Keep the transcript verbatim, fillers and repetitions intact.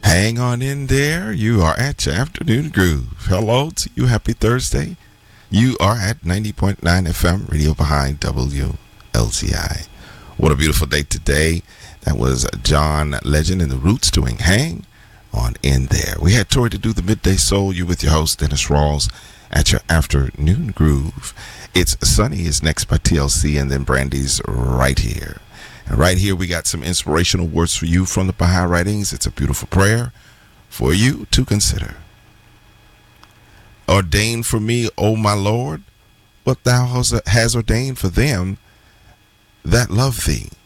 Hang on in there. You are at your afternoon groove. Hello to you. Happy Thursday. You are at ninety point nine F M, radio behind W L T I. What a beautiful day today. That was John Legend and the Roots doing Hang on in there. We had Tori to do the Midday Soul. You with your host, Dennis Rawls, at your afternoon groove. It's Sunny is next by T L C, and then Brandy's right here. And right here, we got some inspirational words for you from the Baha'i writings. It's a beautiful prayer for you to consider. Ordain for me, O my Lord, what thou hast ordained for them that love thee.